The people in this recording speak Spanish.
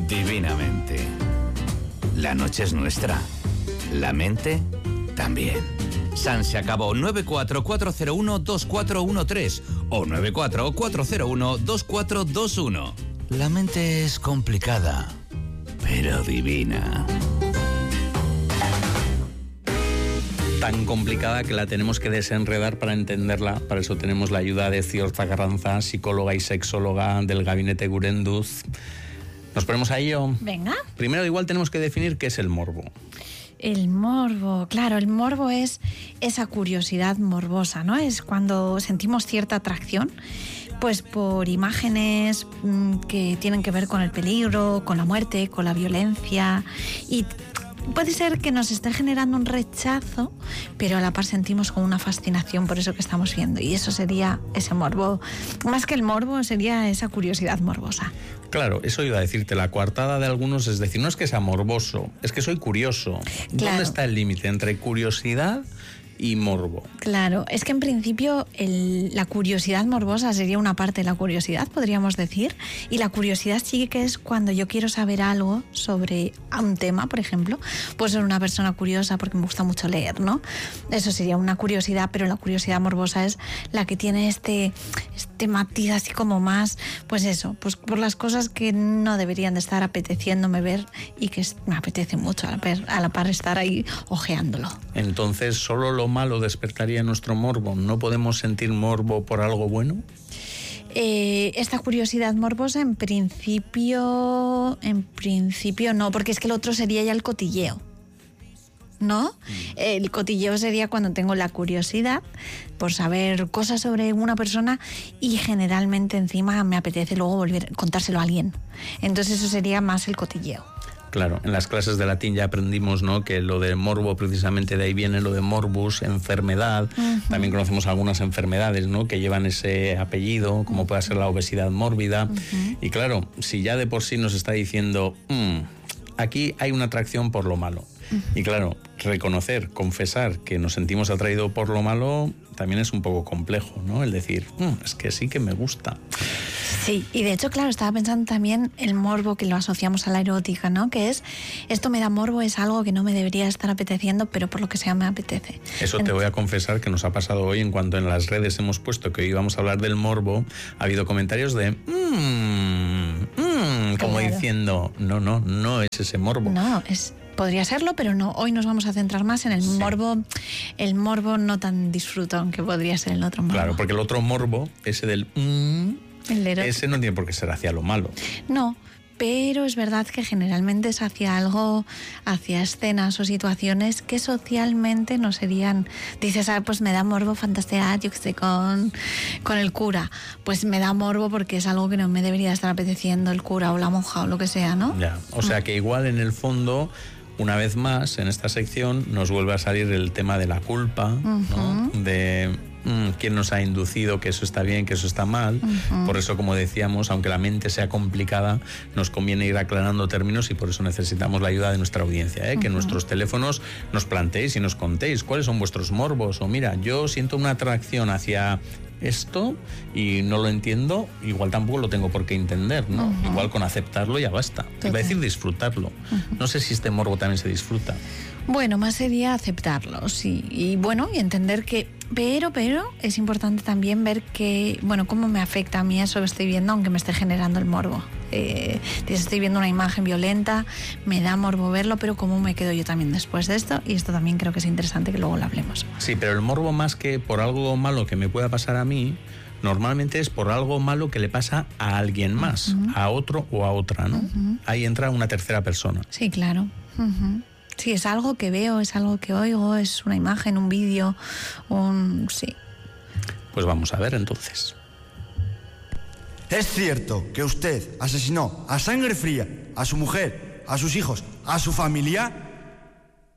divinamente. La noche es nuestra, la mente también. San se acabó. 944012413 o 944012421. La mente es complicada, pero divina. Tan complicada que la tenemos que desenredar para entenderla. Para eso tenemos la ayuda de Ziortza Carranza, psicóloga y sexóloga del Gabinete Gurenduz. ¿Nos ponemos a ello? Venga. Primero, igual tenemos que definir qué es el morbo. El morbo, claro, el morbo es esa curiosidad morbosa, ¿no? Es cuando sentimos cierta atracción, pues por imágenes que tienen que ver con el peligro, con la muerte, con la violencia, y puede ser que nos esté generando un rechazo, pero a la par sentimos como una fascinación por eso que estamos viendo, y eso sería ese morbo. Más que el morbo, sería esa curiosidad morbosa. Claro, eso iba a decirte, la coartada de algunos es decir, no es que sea morboso, es que soy curioso. Claro. ¿Dónde está el límite entre curiosidad y morbo? Claro, es que en principio la curiosidad morbosa sería una parte de la curiosidad, podríamos decir, y la curiosidad sí que es cuando yo quiero saber algo sobre un tema, por ejemplo, pues ser una persona curiosa porque me gusta mucho leer, ¿no? Eso sería una curiosidad, pero la curiosidad morbosa es la que tiene este matiz así como más, pues eso, pues por las cosas que no deberían de estar apeteciéndome ver y que me apetece mucho a la par estar ahí ojeándolo. Entonces, ¿solo lo malo despertaría nuestro morbo? ¿No podemos sentir morbo por algo bueno? Esta curiosidad morbosa en principio no, porque es que el otro sería ya el cotilleo, ¿no? El cotilleo sería cuando tengo la curiosidad por saber cosas sobre una persona y generalmente encima me apetece luego volver a contárselo a alguien. Entonces eso sería más el cotilleo. Claro, en las clases de latín ya aprendimos, ¿no?, que lo de morbo, precisamente de ahí viene lo de morbus, enfermedad. Uh-huh. También conocemos algunas enfermedades, ¿no?, que llevan ese apellido, como puede ser la obesidad mórbida. Uh-huh. Y claro, si ya de por sí nos está diciendo, aquí hay una atracción por lo malo. Uh-huh. Y claro, reconocer, confesar que nos sentimos atraídos por lo malo también es un poco complejo, ¿no? El decir, es que sí que me gusta. Sí, y de hecho, claro, estaba pensando también el morbo, que lo asociamos a la erótica, ¿no? Que es, esto me da morbo, es algo que no me debería estar apeteciendo, pero por lo que sea me apetece. Eso te voy a confesar que nos ha pasado hoy, en cuanto en las redes hemos puesto que hoy íbamos a hablar del morbo, ha habido comentarios de como claro. Diciendo, no es ese morbo. No, podría serlo, pero no. Hoy nos vamos a centrar más en el morbo, el morbo no tan disfrutón que podría ser el otro morbo. Claro, porque el otro morbo, ese del ese no tiene por qué ser hacia lo malo. No, pero es verdad que generalmente es hacia algo, hacia escenas o situaciones que socialmente no serían. Dices, pues me da morbo fantasear, yo que sé, con el cura. Pues me da morbo porque es algo que no me debería estar apeteciendo el cura o la monja o lo que sea, ¿no? Ya, o sea que igual en el fondo, una vez más, en esta sección nos vuelve a salir el tema de la culpa, ¿no? De quién nos ha inducido que eso está bien, que eso está mal. Por eso, como decíamos, aunque la mente sea complicada, nos conviene ir aclarando términos y por eso necesitamos la ayuda de nuestra audiencia, que en nuestros teléfonos nos planteéis y nos contéis cuáles son vuestros morbos, o mira, yo siento una atracción hacia esto y no lo entiendo, igual tampoco lo tengo por qué entender, ¿no? Igual con aceptarlo ya basta. Iba a decir disfrutarlo. No sé si este morbo también se disfruta. Bueno, más sería aceptarlo, sí. Y bueno, y entender que pero es importante también ver que, bueno, cómo me afecta a mí eso que estoy viendo, aunque me esté generando el morbo. Estoy viendo una imagen violenta, me da morbo verlo, pero cómo me quedo yo también después de esto, y esto también creo que es interesante que luego lo hablemos. Sí, pero el morbo, más que por algo malo que me pueda pasar a mí, normalmente es por algo malo que le pasa a alguien más, a otro o a otra, ¿no? Ahí entra una tercera persona. Sí, claro. Sí, es algo que veo, es algo que oigo, es una imagen, un vídeo, sí. Pues vamos a ver entonces. ¿Es cierto que usted asesinó a sangre fría a su mujer, a sus hijos, a su familia?